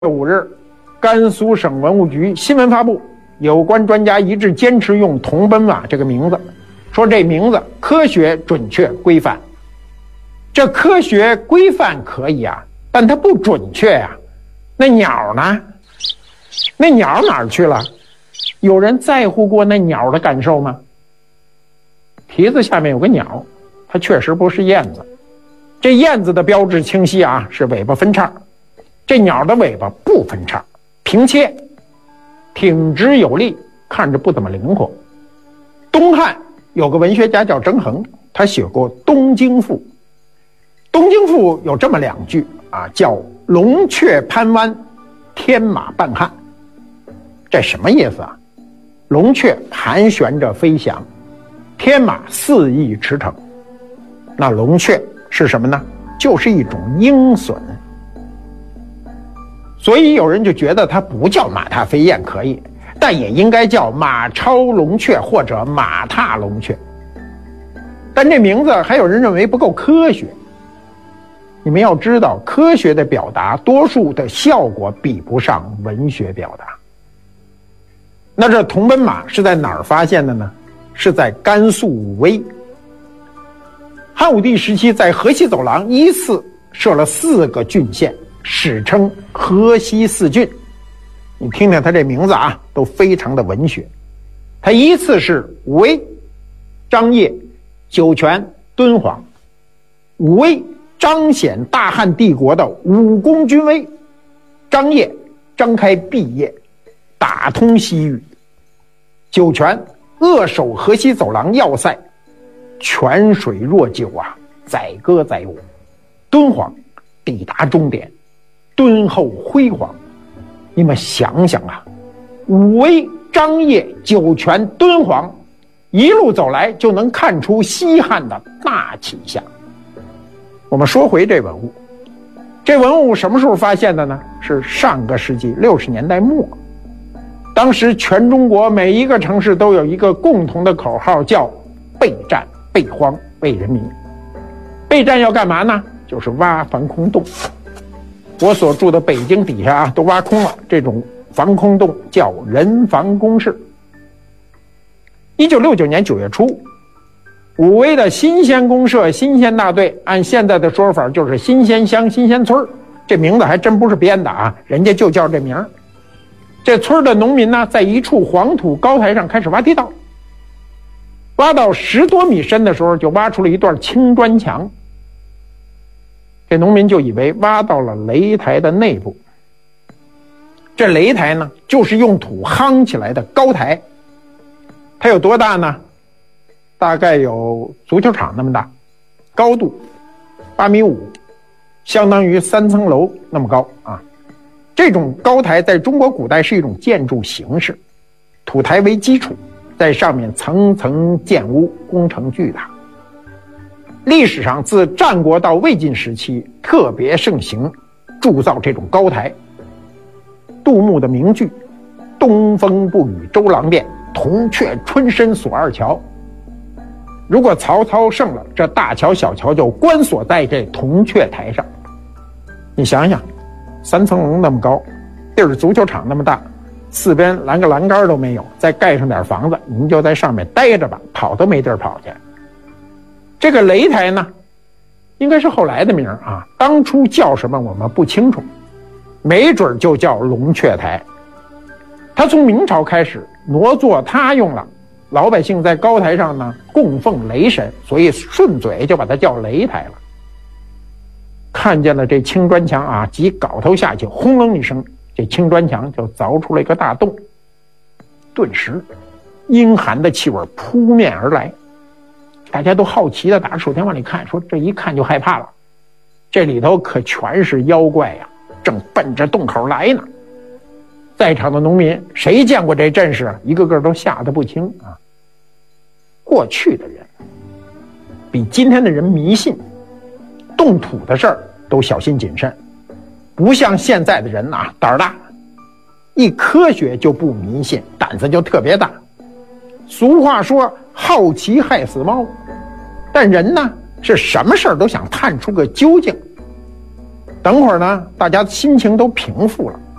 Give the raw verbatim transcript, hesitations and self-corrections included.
五日，甘肃省文物局新闻发布，有关专家一致坚持用桐奔马这个名字，说这名字科学、准确、规范。这科学规范可以啊，但它不准确呀、啊。那鸟呢？那鸟哪儿去了？有人在乎过那鸟的感受吗？蹄子下面有个鸟，它确实不是燕子。这燕子的标志清晰啊，是尾巴分叉。这鸟的尾巴不分叉，平切，挺直有力，看着不怎么灵活。东汉有个文学家叫郑衡，他写过《东京赋》。《东京赋》有这么两句啊，叫“龙雀攀湾，天马半汉”。这什么意思啊？龙雀盘旋着飞翔，天马肆意驰骋。那龙雀是什么呢？就是一种鹰隼。所以有人就觉得它不叫马踏飞燕可以，但也应该叫马超龙雀或者马踏龙雀。但这名字还有人认为不够科学。你们要知道，科学的表达多数的效果比不上文学表达。那这桐奔马是在哪儿发现的呢？是在甘肃武威。汉武帝时期在河西走廊依次设了四个郡县，史称河西四郡。你听听他这名字啊，都非常的文学。他依次是武威、张掖、酒泉、敦煌。武威彰显大汉帝国的武功军威，张掖张开毕业，打通西域。酒泉扼守河西走廊要塞，泉水若酒啊，载歌载舞。敦煌抵达终点，敦厚辉煌。你们想想啊，武威、张掖、酒泉、敦煌，一路走来就能看出西汉的大气象。我们说回这文物，这文物什么时候发现的呢？是上个世纪六十年代末。当时全中国每一个城市都有一个共同的口号，叫备战备荒为人民。备战要干嘛呢？就是挖防空洞。我所住的北京底下啊，都挖空了，这种防空洞叫人防工事。一九六九年九月初，武威的新鲜公社新鲜大队，按现在的说法就是新鲜乡新鲜村，这名字还真不是编的啊，人家就叫这名。这村的农民呢，在一处黄土高台上开始挖地道，挖到十多米深的时候，就挖出了一段青砖墙。这农民就以为挖到了擂台的内部。这擂台呢，就是用土夯起来的高台。它有多大呢？大概有足球场那么大，高度八米五，相当于三层楼那么高啊。这种高台在中国古代是一种建筑形式，土台为基础，在上面层层建屋，工程巨大。历史上自战国到魏晋时期特别盛行铸造这种高台。杜牧的名句“东风不与周郎便，铜雀春深锁二乔”。如果曹操胜了，这大桥小桥就关锁在这铜雀台上。你想想，三层楼那么高，地儿足球场那么大，四边拦个栏杆都没有，再盖上点房子，您就在上面待着吧，跑都没地儿跑去。这个擂台呢，应该是后来的名啊，当初叫什么我们不清楚，没准就叫龙雀台。它从明朝开始挪作他用了，老百姓在高台上呢供奉雷神，所以顺嘴就把它叫擂台了。看见了这青砖墙啊，挤镐头下去，轰隆一声，这青砖墙就凿出了一个大洞。顿时阴寒的气味扑面而来，大家都好奇的打着手电往里看，说这一看就害怕了，这里头可全是妖怪呀、啊，正奔着洞口来呢。在场的农民谁见过这阵势，一个个都吓得不轻啊。过去的人比今天的人迷信，动土的事儿都小心谨慎，不像现在的人啊胆儿大，一科学就不迷信，胆子就特别大。俗话说好奇害死猫，但人呢是什么事儿都想探出个究竟。 等会儿呢，大家心情都平复了。